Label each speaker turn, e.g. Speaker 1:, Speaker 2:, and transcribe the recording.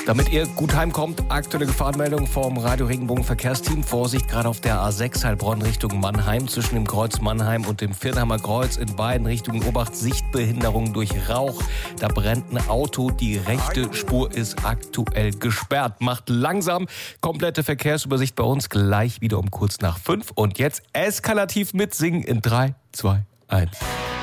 Speaker 1: Damit ihr gut heimkommt, aktuelle Gefahrenmeldung vom Radio Regenbogen Verkehrsteam. Vorsicht, gerade auf der A6 Heilbronn Richtung Mannheim, zwischen dem Kreuz Mannheim und dem Viernheimer Kreuz in beiden Richtungen. Obacht, Sichtbehinderung durch Rauch. Da brennt ein Auto, die rechte Spur ist aktuell gesperrt. Macht langsam, komplette Verkehrsübersicht bei uns gleich wieder um kurz nach 5. Und jetzt eskalativ mitsingen in 3, 2, 1.